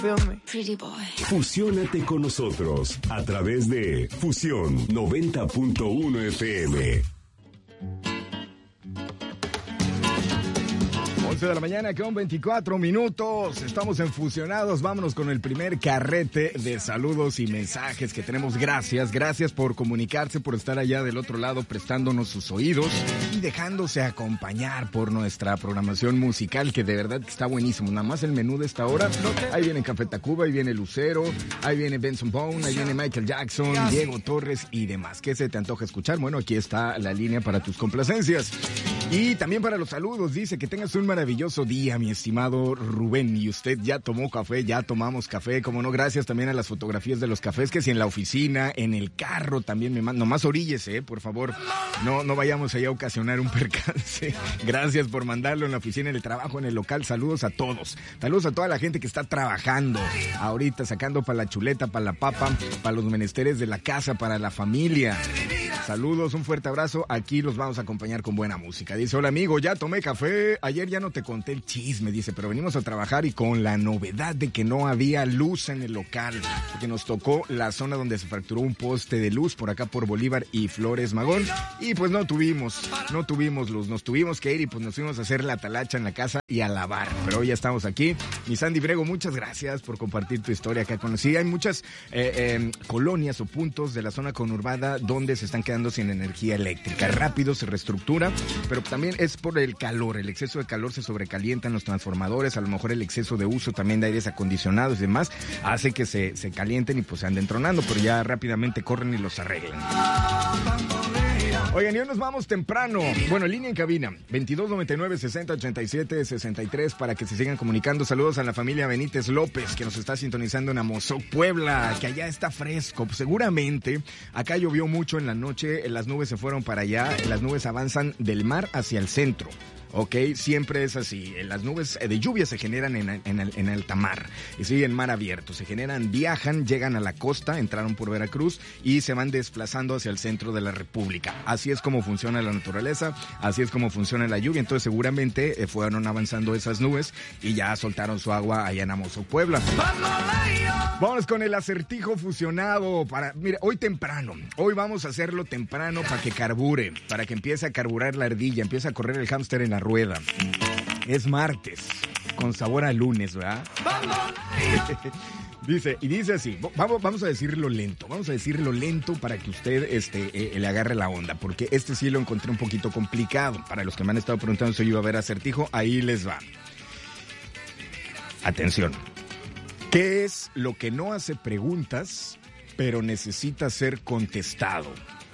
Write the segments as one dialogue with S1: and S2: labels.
S1: Fusiónate con nosotros a través de Fusión 90.1 FM.
S2: 11 de la mañana con 24 minutos. Estamos en Fusionados. Vámonos con el primer carrete de saludos y mensajes que tenemos. Gracias por comunicarse, por estar allá del otro lado, prestándonos sus oídos y dejándose acompañar por nuestra programación musical, que de verdad está buenísimo. Nada más el menú de esta hora. Ahí viene Café Tacuba, ahí viene Lucero, ahí viene Benson Boone, ahí viene Michael Jackson, Diego Torres y demás. ¿Qué se te antoja escuchar? Bueno, aquí está la línea para tus complacencias. Y también para los saludos, dice que tengas un maravilloso día, mi estimado Rubén. Y usted ya tomó café, ya tomamos café, como no, gracias también a las fotografías de los cafés, que si en la oficina, en el carro también me mandan. Nomás oríllese, por favor, no vayamos allá a ocasionar un percance. Gracias por mandarlo en la oficina, en el trabajo, en el local. Saludos a todos. Saludos a toda la gente que está trabajando ahorita, sacando para la chuleta, para la papa, para los menesteres de la casa, para la familia. Saludos, un fuerte abrazo. Aquí los vamos a acompañar con buena música. Dice, hola amigo, ya tomé café. Ayer ya no te conté el chisme, dice, pero venimos a trabajar y con la novedad de que no había luz en el local, porque nos tocó la zona donde se fracturó un poste de luz por acá por Bolívar y Flores Magón, y pues no tuvimos luz, nos tuvimos que ir y pues nos fuimos a hacer la talacha en la casa y a lavar, pero hoy ya estamos aquí. Mi Sandy Brego, muchas gracias por compartir tu historia acá con nosotros. Sí, hay muchas colonias o puntos de la zona conurbada donde se están quedando sin energía eléctrica. Rápido se reestructura, pero también es por el calor, el exceso de calor, se sobrecalientan los transformadores, a lo mejor el exceso de uso también de aires acondicionados y demás hace que se calienten y pues se anden tronando, pero ya rápidamente corren y los arreglan. Oigan, y hoy nos vamos temprano. Bueno, línea en cabina, 2299-6087-63 para que se sigan comunicando. Saludos a la familia Benítez López, que nos está sintonizando en Amozoc, Puebla, que allá está fresco. Pues seguramente acá llovió mucho en la noche, las nubes se fueron para allá, las nubes avanzan del mar hacia el centro. Ok, siempre es así. Las nubes de lluvia se generan en alta mar y sí, en mar abierto. Se generan, viajan, llegan a la costa, entraron por Veracruz y se van desplazando hacia el centro de la República. Así es como funciona la naturaleza, así es como funciona la lluvia. Entonces seguramente fueron avanzando esas nubes y ya soltaron su agua allá en Amozoc, Puebla. Vamos con el acertijo fusionado. Mira, hoy temprano, hoy vamos a hacerlo temprano para que carbure, para que empiece a carburar la ardilla, empiece a correr el hámster en la rueda. Es martes, con sabor a lunes, ¿verdad? Dice así, vamos a decirlo lento para que usted le agarre la onda, porque sí lo encontré un poquito complicado. Para los que me han estado preguntando si yo iba a ver acertijo, ahí les va. Atención. ¿Qué es lo que no hace preguntas, pero necesita ser contestado?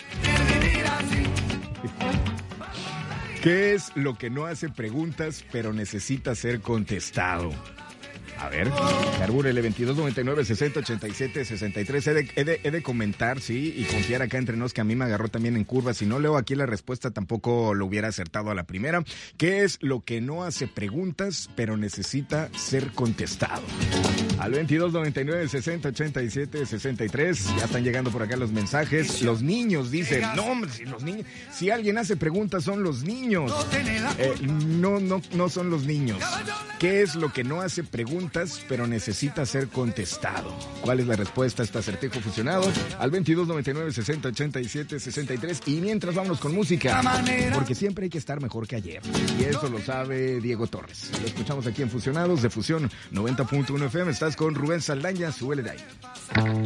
S2: ¿Qué es lo que no hace preguntas, pero necesita ser contestado? A ver, carbúrele 2299-6087-63. He de comentar, sí, y confiar acá entre nos que a mí me agarró también en curva. Si no leo aquí la respuesta, tampoco lo hubiera acertado a la primera. ¿Qué es lo que no hace preguntas, pero necesita ser contestado? Al 2299-6087-63. Ya están llegando por acá los mensajes. Los niños, dicen. No, hombre, si alguien hace preguntas, son los niños. No son los niños. ¿Qué es lo que no hace preguntas, pero necesita ser contestado? ¿Cuál es la respuesta a este acertijo fusionado? Al 2299-6087-63. Y mientras vámonos con música, porque siempre hay que estar mejor que ayer. Y eso lo sabe Diego Torres. Lo escuchamos aquí en Fusionados de Fusión 90.1 FM. Estás con Rubén Saldaña, súbele de ahí.